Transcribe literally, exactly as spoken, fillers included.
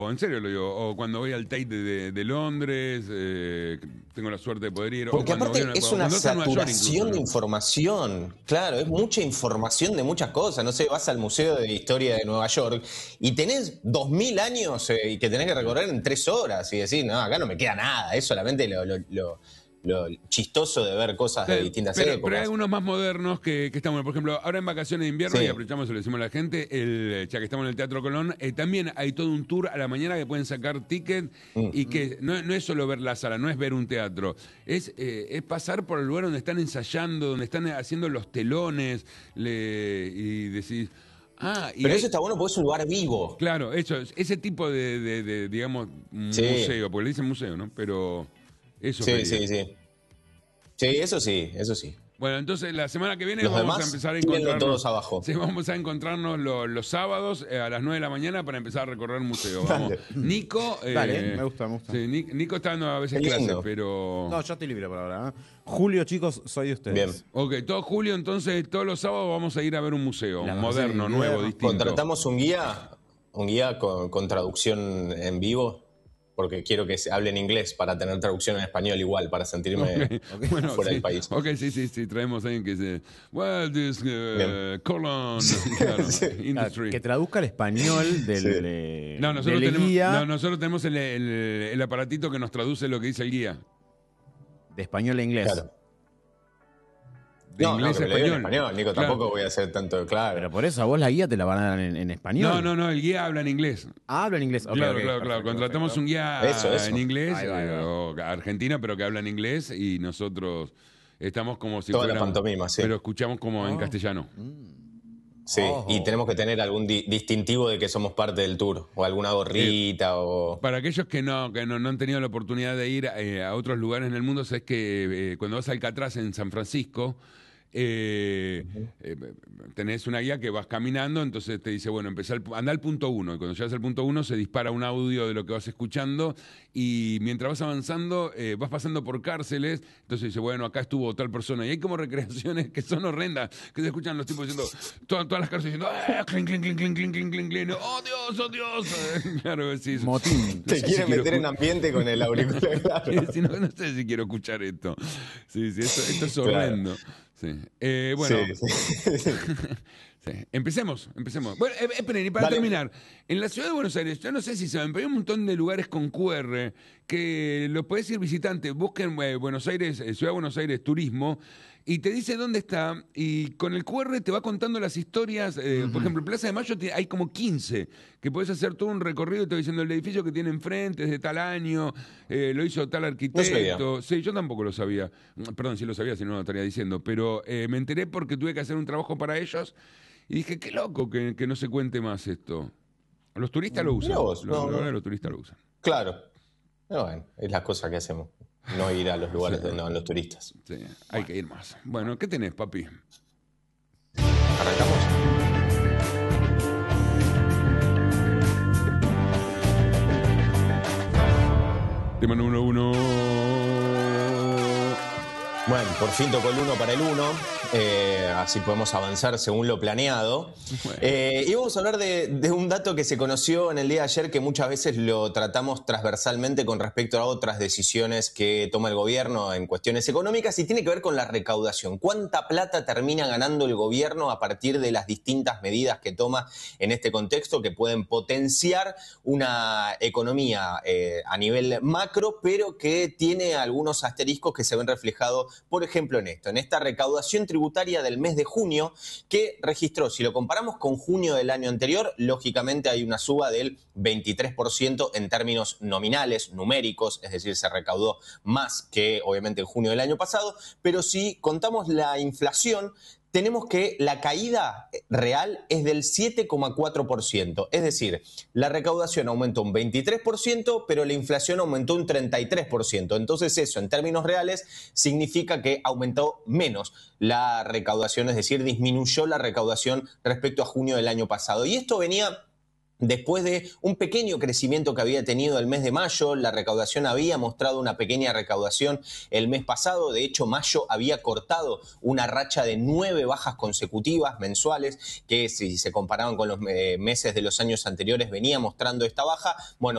En serio lo digo, o cuando voy al Tate de, de, de Londres, eh, tengo la suerte de poder ir. Porque o cuando aparte voy a, es una saturación incluso, de ¿no? información. Claro, es mucha información de muchas cosas. No sé, vas al Museo de Historia de Nueva York y tenés dos mil años eh, y que tenés que recorrer en tres horas y decís, no, acá no me queda nada. Es solamente lo... lo, lo lo chistoso de ver cosas de distintas pero, épocas. Pero hay algunos más modernos que, que están buenos. Por ejemplo, ahora en vacaciones de invierno, sí. y aprovechamos, se lo decimos a la gente, el, ya que estamos en el Teatro Colón, eh, también hay todo un tour a la mañana que pueden sacar ticket mm. y que no, no es solo ver la sala, no es ver un teatro, es, eh, es pasar por el lugar donde están ensayando, donde están haciendo los telones le, y decís... Ah, y pero hay, eso está bueno porque es un lugar vivo. Claro, eso, ese tipo de, de, de digamos, sí. museo, porque le dicen museo, ¿no? Pero eso Sí, sí, sí. Sí, eso sí, eso sí. Bueno, entonces la semana que viene los vamos demás, a empezar a encontrarnos todos abajo. Sí, vamos a encontrarnos los, los sábados eh, a las nueve de la mañana para empezar a recorrer el museo. Vamos. Nico, eh, Dale, me gusta, me gusta. Sí, Nico está dando a veces clases, pero... No, yo estoy libre por ahora. ¿eh? Julio, chicos, soy de ustedes. Bien. Ok, todo julio, entonces todos los sábados vamos a ir a ver un museo la moderno, nuevo, distinto. Contratamos un guía, un guía con, con traducción en vivo. Porque quiero que se hable en inglés para tener traducción en español igual, para sentirme okay. Okay. Bueno, fuera sí. del país. Ok, sí, sí, sí, traemos a alguien que se... Well, this uh, colon... Claro, sí. industry. Que traduzca el español del, sí. de, no, nosotros del tenemos, guía. No, nosotros tenemos el, el, el aparatito que nos traduce lo que dice el guía. De español a inglés. Claro. De no, inglés no, que a me español. En español, Nico, claro. Tampoco voy a hacer tanto, claro. Pero por eso a vos la guía te la van a dar en, en español. No, no, no, el guía habla en inglés. Ah, habla en inglés. Okay, claro, okay, claro, perfecto, claro. Contratamos perfecto. un guía eso, eso. en inglés, ahí va, ahí va. Eh, o argentino, pero que habla en inglés y nosotros estamos como si Toda fuéramos... la pantomima, sí. Pero escuchamos como oh. en castellano. Sí, oh. y tenemos que tener algún di distintivo de que somos parte del tour, o alguna gorrita, eh, o... Para aquellos que no que no, no han tenido la oportunidad de ir eh, a otros lugares en el mundo, sabes que eh, cuando vas a Alcatraz en San Francisco, eh, uh-huh. eh, tenés una guía que vas caminando, entonces te dice, bueno, empezá el, anda al punto uno, y cuando llegas al punto uno se dispara un audio de lo que vas escuchando, y mientras vas avanzando, eh, vas pasando por cárceles, entonces dice, bueno, acá estuvo tal persona, y hay como recreaciones que son horrendas, que se escuchan los tipos diciendo, todas, todas las cárceles diciendo, ¡ah! Clink, clink, clink, clink, clink, clink, clink, clink, ¡oh Dios, oh Dios! Claro, sí, motín. Te no quiere si meter en ambiente con el auricular, claro. si no, no sé si quiero escuchar esto. Sí, sí, esto, esto es horrendo. Claro. Sí. Eh, bueno, sí, sí. sí. empecemos, empecemos. Bueno, eh, esperen, y para vale. terminar, en la ciudad de Buenos Aires, yo no sé si saben, pero hay un montón de lugares con Q R que lo podés ir visitante, busquen eh, Buenos Aires, eh, Ciudad de Buenos Aires Turismo, y te dice dónde está, y con el Q R te va contando las historias. Eh, uh-huh. Por ejemplo, en Plaza de Mayo hay como quince, que podés hacer todo un recorrido y te va diciendo el edificio que tiene enfrente es de tal año, eh, lo hizo tal arquitecto. No sí, yo tampoco lo sabía. Perdón, si lo sabía, si no lo estaría diciendo. Pero eh, me enteré porque tuve que hacer un trabajo para ellos y dije, qué loco que, que no se cuente más esto. Los turistas lo usan. Vos, los, no, los, no. los turistas lo usan. Claro. No, bueno, es la cosa que hacemos. No ir a los lugares sí. donde van los turistas. Sí, hay que ir más. Bueno, ¿qué tenés, papi? Arrancamos. Tema número uno. Bueno, por fin tocó el uno para el uno, eh, así podemos avanzar según lo planeado. Bueno. Eh, y vamos a hablar de, de un dato que se conoció en el día de ayer, que muchas veces lo tratamos transversalmente con respecto a otras decisiones que toma el gobierno en cuestiones económicas, y tiene que ver con la recaudación. ¿Cuánta plata termina ganando el gobierno a partir de las distintas medidas que toma en este contexto, que pueden potenciar una economía eh, a nivel macro, pero que tiene algunos asteriscos que se ven reflejados, por ejemplo, en esto, en esta recaudación tributaria del mes de junio, que registró, si lo comparamos con junio del año anterior, lógicamente hay una suba del veintitrés por ciento en términos nominales, numéricos, es decir, se recaudó más que obviamente en junio del año pasado, pero si contamos la inflación, tenemos que la caída real es del siete coma cuatro por ciento. Es decir, la recaudación aumentó un veintitrés por ciento, pero la inflación aumentó un treinta y tres por ciento. Entonces eso, en términos reales, significa que aumentó menos la recaudación, es decir, disminuyó la recaudación respecto a junio del año pasado. Y esto venía Después de un pequeño crecimiento que había tenido el mes de mayo, la recaudación había mostrado una pequeña recaudación el mes pasado. De hecho, mayo había cortado una racha de nueve bajas consecutivas mensuales, que si se comparaban con los meses de los años anteriores venía mostrando esta baja. Bueno,